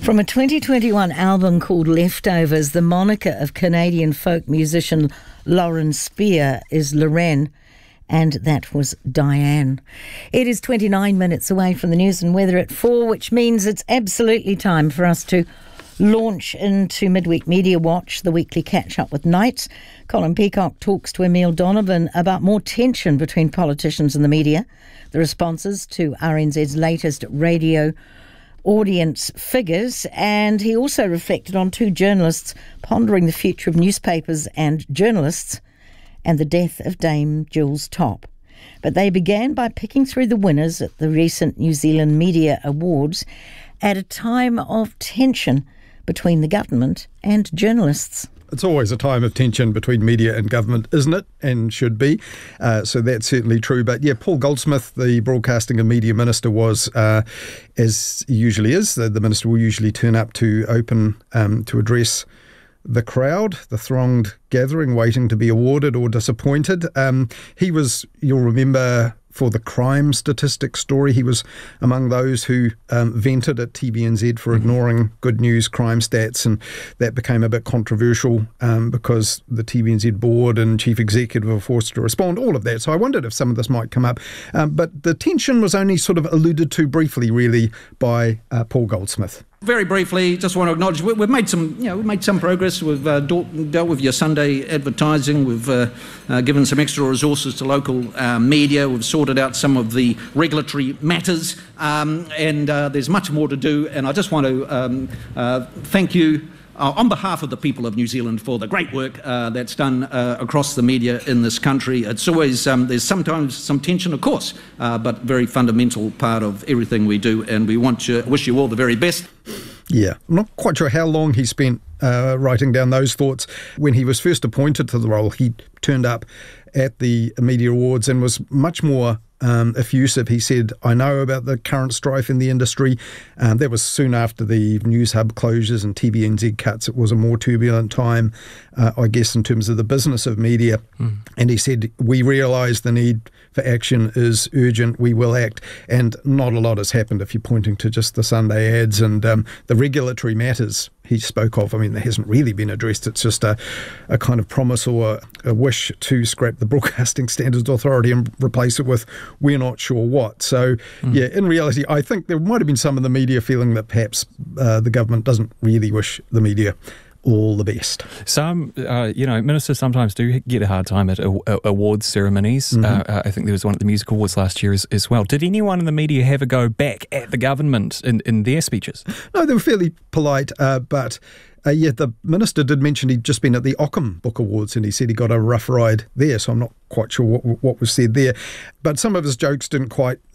From a 2021 album called Leftovers, the moniker of Canadian folk musician Lauren Spear is Lorraine, and that was Diane. It is 29 minutes away from the news and weather at 4, which means it's absolutely time for us to launch into Midweek Media Watch, the weekly catch-up with Knights. Colin Peacock talks to Emile Donovan about more tension between politicians and the media, the responses to RNZ's latest radio audience figures, and he also reflected on two journalists pondering the future of newspapers and journalists and the death of Dame Jules Topp. But they began by picking through the winners at the recent New Zealand Media Awards at a time of tension between the government and journalists. It's always a time of tension between media and government, isn't it? And should be. So that's certainly true. But yeah, Paul Goldsmith, the Broadcasting and Media Minister, was, as he usually is, the minister will usually turn up to open, to address the crowd, the thronged gathering waiting to be awarded or disappointed. He was, you'll remember, for the crime statistics story, he was among those who vented at TVNZ for ignoring good news crime stats, and that became a bit controversial because the TVNZ board and chief executive were forced to respond, all of that. So I wondered if some of this might come up. But the tension was only sort of alluded to briefly, really, by Paul Goldsmith. Very briefly, just want to acknowledge we've made some progress. We've dealt with your Sunday advertising. We've given some extra resources to local media. We've sorted out some of the regulatory matters, and there's much more to do. And I just want to thank you on behalf of the people of New Zealand for the great work that's done across the media in this country. It's always, there's sometimes some tension, of course, but very fundamental part of everything we do, and we wish you all the very best. Yeah, I'm not quite sure how long he spent writing down those thoughts. When he was first appointed to the role, he turned up at the Media Awards and was much more effusive. He said, I know about the current strife in the industry. That was soon after the News Hub closures and TVNZ cuts. It was a more turbulent time, I guess, in terms of the business of media. And he said, we realise the need for action is urgent. We will act. And not a lot has happened if you're pointing to just the Sunday ads and the regulatory matters he spoke of. I mean, that hasn't really been addressed. It's just a kind of promise or a wish to scrap the Broadcasting Standards Authority and replace it with we're not sure what. So, yeah, in reality, I think there might have been some of the media feeling that perhaps the government doesn't really wish the media all the best. Some, ministers sometimes do get a hard time at awards ceremonies. I think there was one at the Music Awards last year as well. Did anyone in the media have a go back at the government in their speeches? No, they were fairly polite, but the minister did mention he'd just been at the Ockham Book Awards and he said he got a rough ride there, so I'm not quite sure what was said there. But some of his jokes didn't quite